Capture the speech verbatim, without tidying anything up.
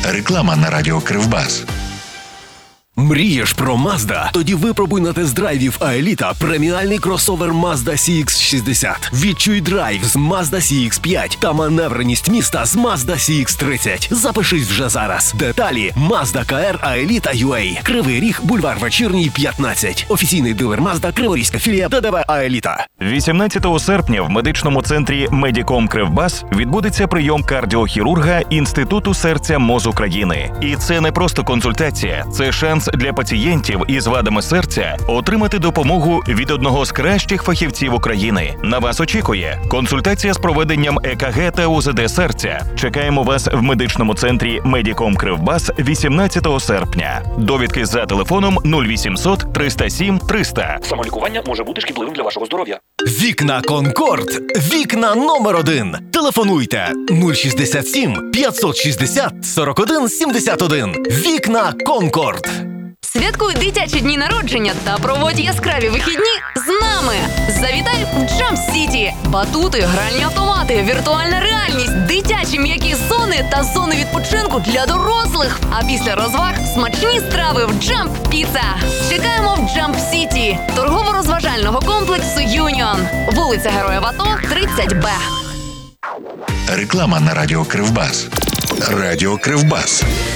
Реклама на радіо Кривбас. Мрієш про Mazda? Тоді випробуй на тест-драйві в Аеліта преміальний кросовер Mazda сі ікс шістдесят. Відчуй драйв з Mazda сі ікс п'ять та маневреність міста з Mazda сі ікс тридцять. Запишись вже зараз. Деталі Mazda ка ар Аеліта ю ей. Кривий Ріг, бульвар Вечірній, п'ятнадцять. Офіційний дилер Mazda, Криворізька філія ТДВ Аеліта. вісімнадцятого серпня в медичному центрі Медіком Кривбас відбудеться прийом кардіохірурга Інституту серця МОЗ України. І це не просто консультація, це шанс для пацієнтів із вадами серця отримати допомогу від одного з кращих фахівців України. На вас очікує консультація з проведенням е ка ге та у зет де серця. Чекаємо вас в медичному центрі Медіком Кривбас вісімнадцятого серпня. Довідки за телефоном нуль вісімсот триста сім триста. Самолікування може бути шкідливим для вашого здоров'я. Вікна Конкорд. Вікна номер один. Телефонуйте нуль шістдесят сім п'ятсот шістдесят сорок один сімдесят один. Вікна Конкорд. Святкуй дитячі дні народження та проводь яскраві вихідні з нами. Завітай в Jump City. Батути, гральні автомати, віртуальна реальність, дитячі м'які зони та зони відпочинку для дорослих. А після розваг смачні страви в Jump Pizza. Чекаємо в Jump City. Торгово-розважального комплексу Юніон. Вулиця Героїв АТО, тридцять Б. Реклама на радіо Кривбас. Радіо Кривбас.